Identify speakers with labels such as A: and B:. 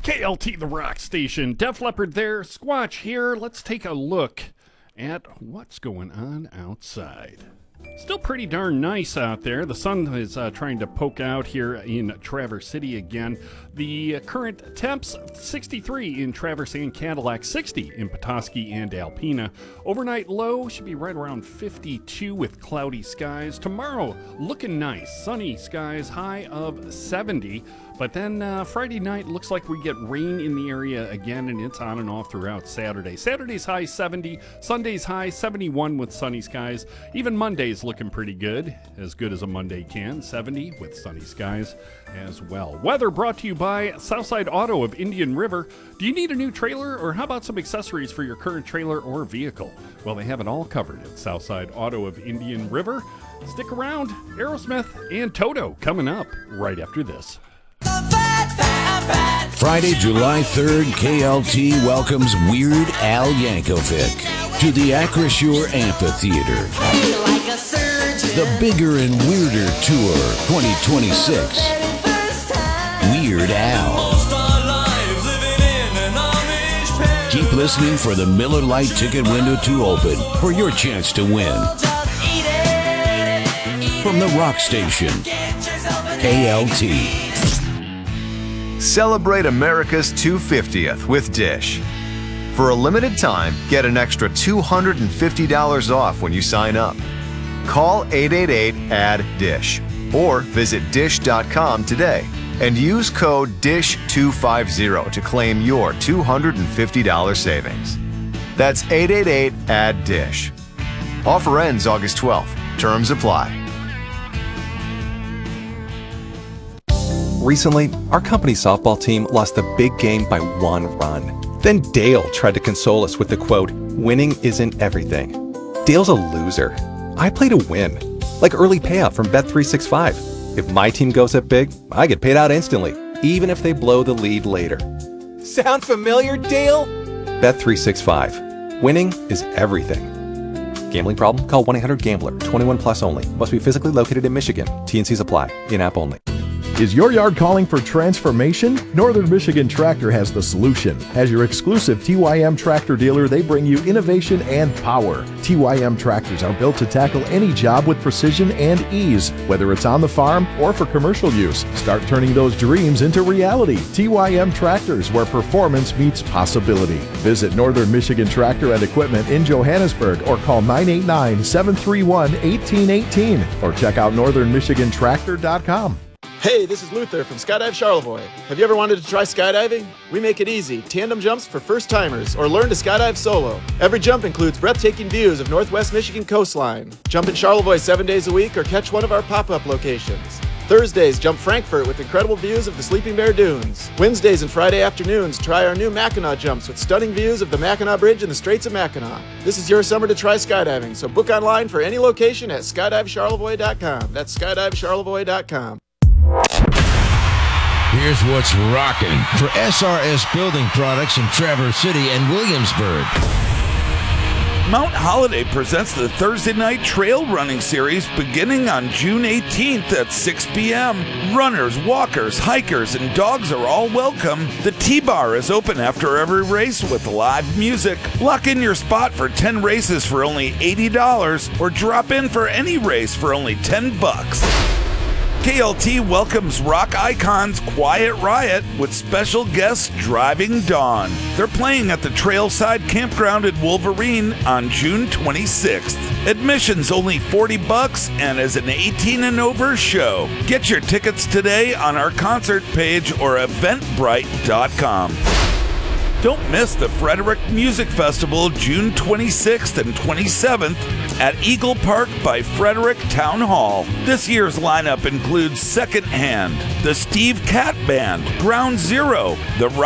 A: KLT, the rock station. Def Leppard there, Squatch here. Let's take a look at what's going on outside. Still pretty darn nice out there. The sun is trying to poke out here in Traverse City again. The current temps, 63 in Traverse and Cadillac, 60 in Petoskey and Alpena. Overnight low should be right around 52 with cloudy skies. Tomorrow, looking nice. Sunny skies, high of 70. But then Friday night looks like we get rain in the area again, and it's on and off throughout Saturday. Saturday's high 70, Sunday's high 71 with sunny skies. Even Monday's looking pretty good as a Monday can, 70 with sunny skies as well. Weather brought to you by Southside Auto of Indian River. Do you need a new trailer, or how about some accessories for your current trailer or vehicle? Well, they have it all covered at Southside Auto of Indian River. Stick around. Aerosmith and Toto coming up right after this.
B: Friday, July 3rd, KLT welcomes Weird Al Yankovic to the Acrisure Amphitheater. The Bigger and Weirder Tour 2026. Weird Al. Keep listening for the Miller Lite ticket window to open for your chance to win. From the rock station, KLT.
C: Celebrate America's 250th with Dish. For a limited time, get an extra $250 off when you sign up. Call 888-ADD-DISH or visit dish.com today and use code DISH250 to claim your $250 savings. That's 888-ADD-DISH. Offer ends August 12th. Terms apply.
D: Recently, our company's softball team lost the big game by 1 run. Then Dale tried to console us with the quote, "Winning isn't everything." Dale's a loser. I play to win, like early payout from Bet365. If my team goes up big, I get paid out instantly, even if they blow the lead later. Sound familiar, Dale? Bet365. Winning is everything. Gambling problem? Call 1-800-GAMBLER. 21 plus only. Must be physically located in Michigan. T&Cs apply. In-app only.
E: Is your yard calling for transformation? Northern Michigan Tractor has the solution. As your exclusive TYM tractor dealer, they bring you innovation and power. TYM tractors are built to tackle any job with precision and ease, whether it's on the farm or for commercial use. Start turning those dreams into reality. TYM Tractors, where performance meets possibility. Visit Northern Michigan Tractor and Equipment in Johannesburg or call 989-731-1818 or check out northernmichigantractor.com.
F: Hey, this is Luther from Skydive Charlevoix. Have you ever wanted to try skydiving? We make it easy. Tandem jumps for first-timers, or learn to skydive solo. Every jump includes breathtaking views of Northwest Michigan coastline. Jump in Charlevoix 7 days a week or catch one of our pop-up locations. Thursdays, jump Frankfurt with incredible views of the Sleeping Bear Dunes. Wednesdays and Friday afternoons, try our new Mackinac jumps with stunning views of the Mackinac Bridge and the Straits of Mackinac. This is your summer to try skydiving, so book online for any location at skydivecharlevoix.com. That's skydivecharlevoix.com.
B: Here's what's rocking for SRS Building Products in Traverse City and Williamsburg.
G: Mount Holiday presents the Thursday Night Trail Running Series beginning on June 18th at 6 p.m. Runners, walkers, hikers, and dogs are all welcome. The T-Bar is open after every race with live music. Lock in your spot for 10 races for only $80 or drop in for any race for only $10. KLT welcomes rock icons Quiet Riot with special guests Driving Dawn. They're playing at the Trailside Campground at Wolverine on June 26th. Admission's only $40 and is an 18 and over show. Get your tickets today on our concert page or eventbrite.com. Don't miss the Frederick Music Festival June 26th and 27th at Eagle Park by Frederick Town Hall. This year's lineup includes Secondhand, the Steve Cat Band, Ground Zero, the